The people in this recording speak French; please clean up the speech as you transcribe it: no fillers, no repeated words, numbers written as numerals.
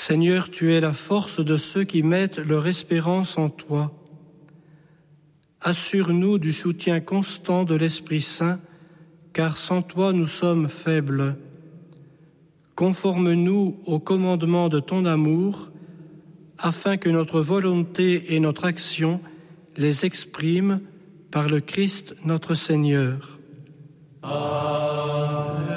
Seigneur, tu es la force de ceux qui mettent leur espérance en toi. Assure-nous du soutien constant de l'Esprit Saint, car sans toi nous sommes faibles. Conforme-nous au commandement de ton amour, afin que notre volonté et notre action les expriment par le Christ notre Seigneur. Amen.